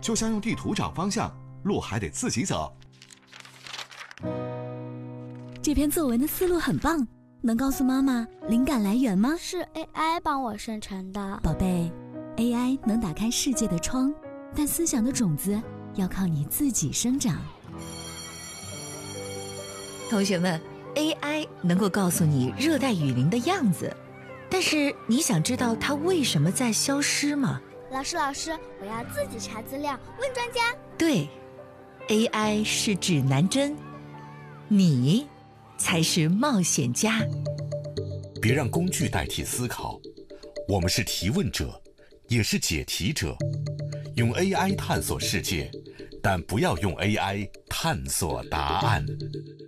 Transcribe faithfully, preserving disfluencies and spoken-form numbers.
就像用地图找方向，路还得自己走。 这篇作文的思路很棒，能告诉妈妈灵感来源吗？ 是 A I 帮我生成的。 宝贝， A I 能打开世界的窗，但思想的种子要靠你自己生长。 同学们， A I 能够告诉你热带雨林的样子，但是你想知道它为什么在消失吗？ 老师老师，我要自己查资料，问专家。 对， A I 是指南针，你才是冒险家。 别让工具代替思考，我们是提问者，也是解题者。用 A I 探索世界，但不要用 A I 探索答案。